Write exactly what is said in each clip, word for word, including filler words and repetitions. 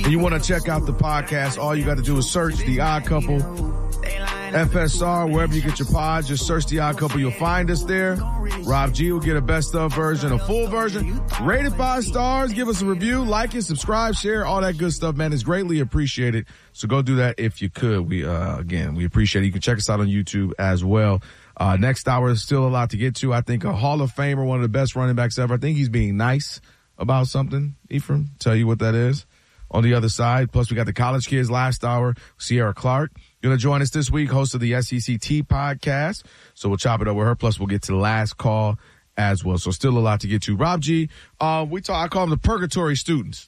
and you want to check out the podcast, all you got to do is search The Odd Couple, F S R, wherever you get your pods. Just search The Odd Couple. You'll find us there. Rob G will get a best of version, a full version. Rated five stars. Give us a review. Like it, subscribe, share, all that good stuff, man. It's greatly appreciated. So go do that if you could. We, uh, again, we appreciate it. You can check us out on YouTube as well. Uh, next hour is still a lot to get to. I think a Hall of Famer, one of the best running backs ever. I think he's being nice about something. Ephraim, tell you what that is on the other side. Plus, we got the college kids last hour. Sierra Clark going to join us this week, host of the S E C T podcast. So we'll chop it up with her. Plus, we'll get to the last call as well. So still a lot to get to. Rob G, uh, we talk, I call them the purgatory students.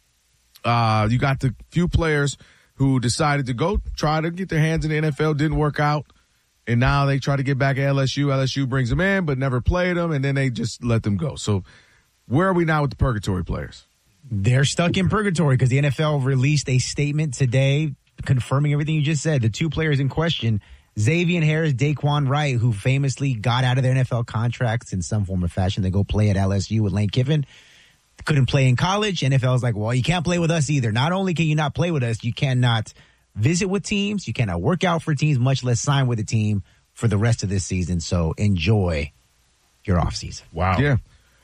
Uh, you got the few players who decided to go try to get their hands in the N F L, didn't work out. And now they try to get back at L S U. L S U brings them in, but never played them, and then they just let them go. So where are we now with the purgatory players? They're stuck in purgatory because the N F L released a statement today confirming everything you just said. The two players in question, Xavier Harris, Daquan Wright, who famously got out of their N F L contracts in some form or fashion. They go play at L S U with Lane Kiffin. Couldn't play in college. N F L is like, well, you can't play with us either. Not only can you not play with us, you cannot visit with teams. You cannot work out for teams, much less sign with a team for the rest of this season. So enjoy your offseason. Wow. Yeah.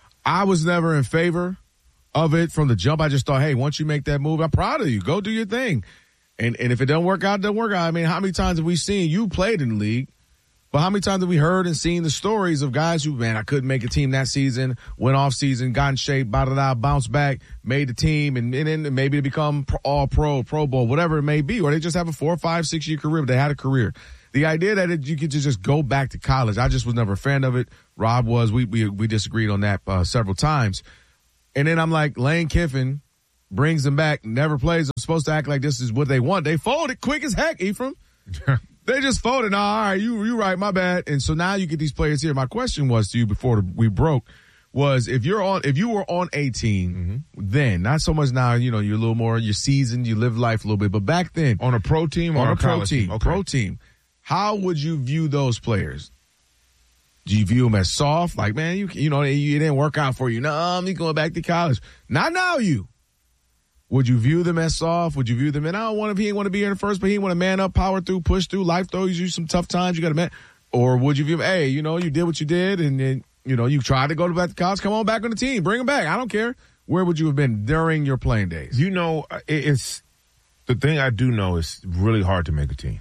I was never in favor of it from the jump. I just thought, hey, once you make that move, I'm proud of you. Go do your thing. And and if it doesn't work out, it doesn't work out. I mean, how many times have we seen you played in the league? But how many times have we heard and seen the stories of guys who, man, I couldn't make a team that season, went off season, got in shape, blah, blah, blah, bounced back, made the team, and, and then maybe to become all pro, pro bowl, whatever it may be, or they just have a four, five, six year career, but they had a career. The idea that it, you could just go back to college, I just was never a fan of it. Rob was. We we, we disagreed on that uh, several times. And then I'm like, Lane Kiffin brings them back, never plays. I'm supposed to act like this is what they want. They folded quick as heck, Ephraim. They just folded. No, all right, you you right, my bad. And so now you get these players here. My question was to you before we broke was if you're on if you were on a team mm-hmm. then, not so much now, you know, you're a little more, you're seasoned, you live life a little bit, but back then. On a pro team or on a, a pro college team? team? Okay. Pro team. How would you view those players? Do you view them as soft? Like, man, you you know, you didn't work out for you. No, I'm going back to college. Not now, you. Would you view them as soft? Would you view them, and I don't want to, he didn't want to be here in the first, but he didn't want to man up, power through, push through. Life throws you some tough times. You got to man. Or would you view him, hey, you know, you did what you did, and then, you know, you tried to go back to college. Come on back on the team. Bring him back. I don't care. Where would you have been during your playing days? You know, it's the thing I do know is really hard to make a team.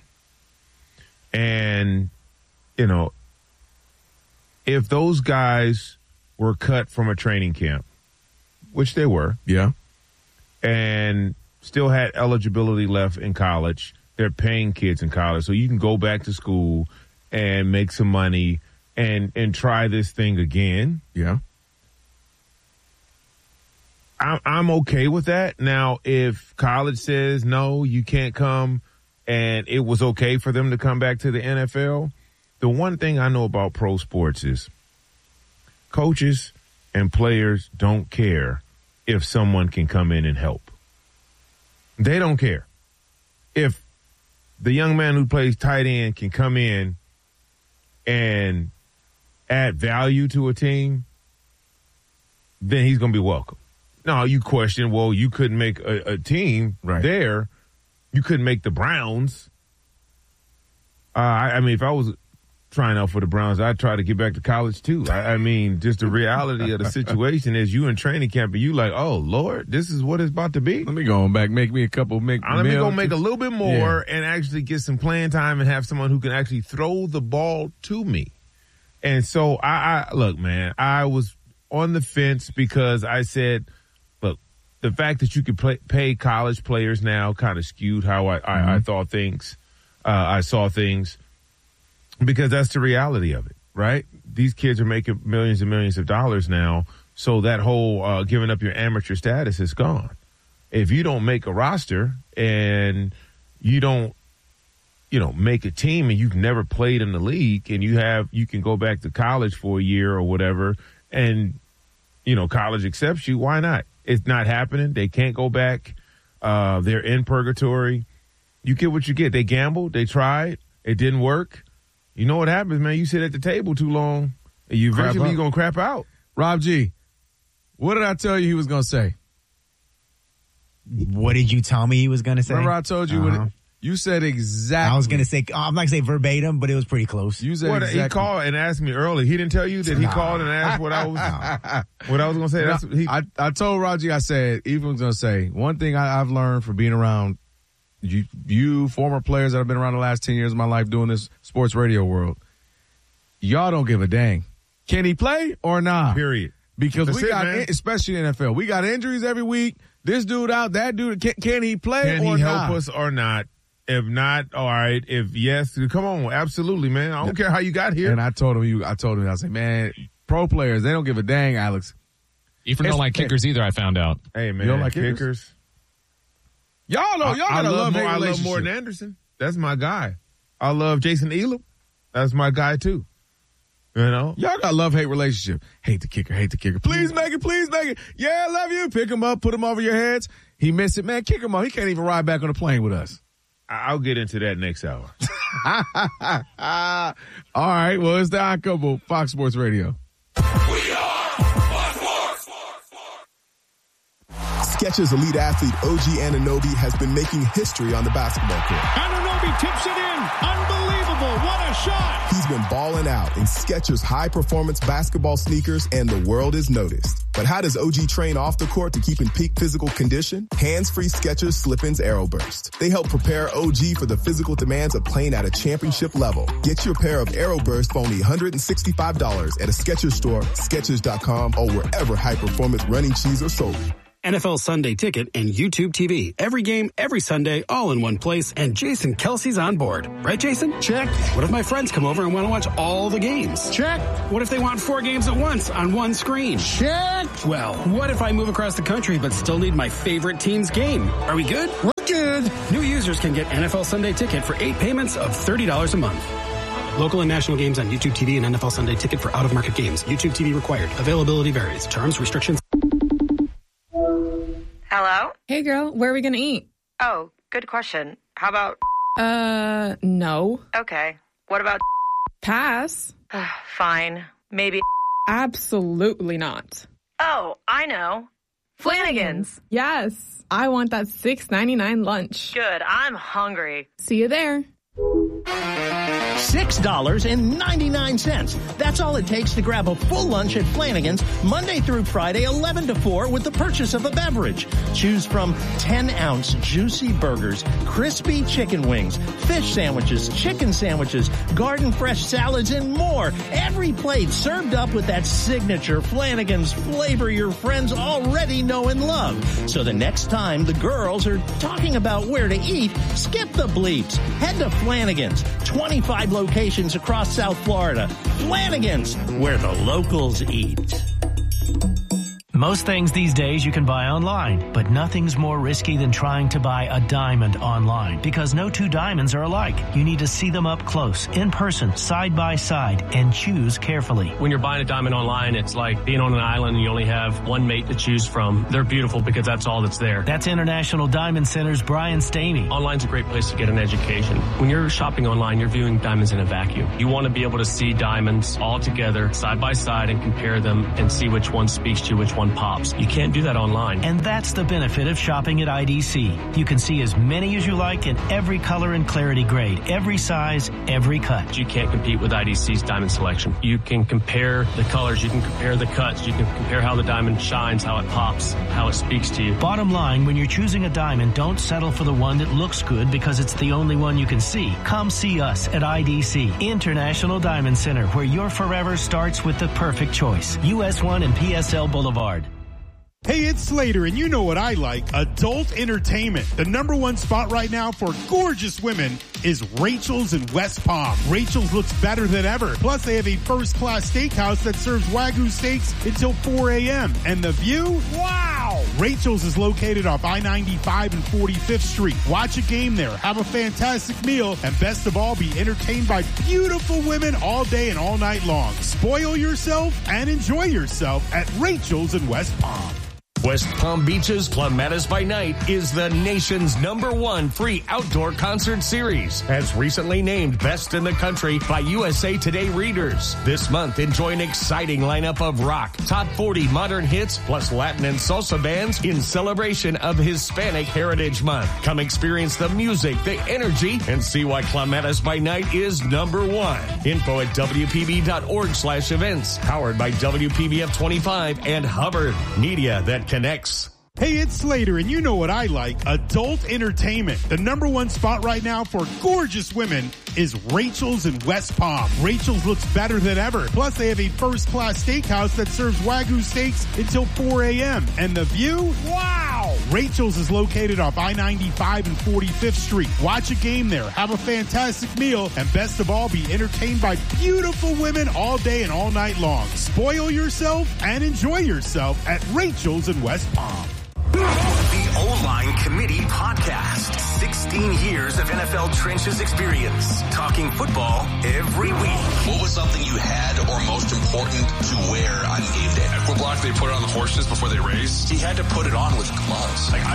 And, you know, if those guys were cut from a training camp, which they were. Yeah. And still had eligibility left in college. They're paying kids in college. So you can go back to school and make some money and, and try this thing again. Yeah. I'm, I'm okay with that. Now, if college says, no, you can't come, and it was okay for them to come back to the N F L, the one thing I know about pro sports is coaches and players don't care if someone can come in and help. They don't care. If the young man who plays tight end can come in and add value to a team, then he's going to be welcome. Now, you question, well, you couldn't make a, a team right there. You couldn't make the Browns. Uh, I, I mean, if I was trying out for the Browns, I'd try to get back to college too. I, I mean, just the reality of the situation is you in training camp and you like, oh, Lord, this is what it's about to be. Let me go back, make me a couple, make Let me go make a little bit more yeah. and actually get some playing time and have someone who can actually throw the ball to me. And so I, I look, man, I was on the fence because I said, look, the fact that you could play, pay college players now kind of skewed how I, mm-hmm. I, I thought things. Uh, I saw things. Because that's the reality of it, right? These kids are making millions and millions of dollars now, so that whole uh, giving up your amateur status is gone. If you don't make a roster and you don't, you know, make a team and you've never played in the league and you have, you can go back to college for a year or whatever and, you know, college accepts you, why not? It's not happening. They can't go back. Uh, they're in purgatory. You get what you get. They gambled. They tried. It didn't work. You know what happens, man? You sit at the table too long, and you eventually you're going to crap out. Rob G, what did I tell you he was going to say? What did you tell me he was going to say? Remember I told you uh-huh. what it, you said exactly. I was going to say, I'm not going to say verbatim, but it was pretty close. You said what, exactly. He called and asked me early. He didn't tell you that he Nah. called and asked what I was what I was going to say. That's, he, I, I told Raji, I said, even was going to say, one thing I, I've learned from being around you, you, former players that have been around the last ten years of my life doing this sports radio world, y'all don't give a dang. Can he play or not? period. Because That's we it, got, man. in, especially in the N F L, we got injuries every week. This dude out, that dude, can, can he play Can or he not? help us or not? If not, all right. If yes, come on, absolutely, man. I don't care how you got here. And I told him, you, I told him, I said, man, pro players, they don't give a dang, Alex. Ephraim don't like kickers either, I found out. Hey, man, You don't like kickers. kickers? Y'all know, y'all I, I gotta love, love, more, hate I love relationship. Morton Anderson. That's my guy. I love Jason Elam. That's my guy too. You know, Y'all got love hate relationship. Hate the kicker, hate the kicker. Please make it, please make it. Yeah, I love you. Pick him up, put him over your heads. He missed it, man. Kick him off. He can't even ride back on the plane with us. I- I'll get into that next hour. All right. Well, it's the Odd Couple, Fox Sports Radio. Skechers elite athlete O G Anunoby has been making history on the basketball court. Anunoby tips it in. Unbelievable. What a shot. He's been balling out in Skechers high-performance basketball sneakers, and the world is noticed. But how does O G train off the court to keep in peak physical condition? Hands-free Skechers Slip-ins Aeroburst. They help prepare O G for the physical demands of playing at a championship level. Get your pair of Aeroburst for only one hundred sixty-five dollars at a Skechers store, Skechers dot com, or wherever high-performance running shoes are sold. N F L Sunday Ticket and YouTube T V. Every game, every Sunday, all in one place, and Jason Kelsey's on board. Right, Jason? Check. What if my friends come over and want to watch all the games? Check. What if they want four games at once on one screen? Check. Well, what if I move across the country but still need my favorite team's game? Are we good? We're good. New users can get N F L Sunday Ticket for eight payments of thirty dollars a month. Local and national games on YouTube T V and N F L Sunday Ticket for out-of-market games. YouTube T V required. Availability varies. Terms, restrictions. Hello? Hey girl, where are we gonna eat? Oh, good question. How about... Uh, no. Okay. What about... Pass. Fine. Maybe... Absolutely not. Oh, I know. Flanagan's. Yes. I want that six ninety-nine lunch. Good. I'm hungry. See you there. six dollars and ninety-nine cents. That's all it takes to grab a full lunch at Flanagan's Monday through Friday, eleven to four, with the purchase of a beverage. Choose from ten ounce juicy burgers, crispy chicken wings, fish sandwiches, chicken sandwiches, garden fresh salads, and more. Every plate served up with that signature Flanagan's flavor your friends already know and love. So the next time the girls are talking about where to eat, skip the bleeps. Head to Flanagan's. twenty-five locations across South Florida. Flanagan's, where the locals eat. Most things these days you can buy online, but nothing's more risky than trying to buy a diamond online, because no two diamonds are alike. You need to see them up close, in person, side by side, and choose carefully. When you're buying a diamond online, it's like being on an island and you only have one mate to choose from. They're beautiful because that's all that's there. That's International Diamond Center's Brian Stamey. Online's a great place to get an education. When you're shopping online, you're viewing diamonds in a vacuum. You want to be able to see diamonds all together, side by side, and compare them and see which one speaks to you, which one pops. You can't do that online. And that's the benefit of shopping at I D C. You can see as many as you like in every color and clarity grade, every size, every cut. You can't compete with I D C's diamond selection. You can compare the colors, you can compare the cuts, you can compare how the diamond shines, how it pops, how it speaks to you. Bottom line, when you're choosing a diamond, don't settle for the one that looks good because it's the only one you can see. Come see us at I D C, International Diamond Center, where your forever starts with the perfect choice. U S one and P S L Boulevard. Hey, it's Slater, and you know what I like. Adult entertainment. The number one spot right now for gorgeous women is Rachel's in West Palm. Rachel's looks better than ever. Plus, they have a first-class steakhouse that serves Wagyu steaks until four a.m. And the view? Wow! Rachel's is located off I ninety-five and forty-fifth Street. Watch a game there, have a fantastic meal, and best of all, be entertained by beautiful women all day and all night long. Spoil yourself and enjoy yourself at Rachel's in West Palm. West Palm Beach's Clematis by Night is the nation's number one free outdoor concert series, as recently named Best in the Country by U S A Today readers. This month, enjoy an exciting lineup of rock, top forty modern hits, plus Latin and salsa bands in celebration of Hispanic Heritage Month. Come experience the music, the energy, and see why Clematis by Night is number one. Info at W P B dot org slash events. Powered by W P B F twenty-five and Hubbard. Media that connects. Hey, it's Slater, and you know what I like. Adult entertainment. The number one spot right now for gorgeous women is Rachel's in West Palm. Rachel's looks better than ever. Plus, they have a first-class steakhouse that serves Wagyu steaks until four a.m. And the view? Wow! Rachel's is located off I ninety-five and forty-fifth Street. Watch a game there, have a fantastic meal, and best of all, be entertained by beautiful women all day and all night long. Spoil yourself and enjoy yourself at Rachel's in West Palm. The O-Line Committee Podcast. sixteen years of N F L trenches experience. Talking football every week. What was something you had or most important to wear on game day? At Foot Block, they put it on the horses before they race. He had to put it on with gloves. Like, I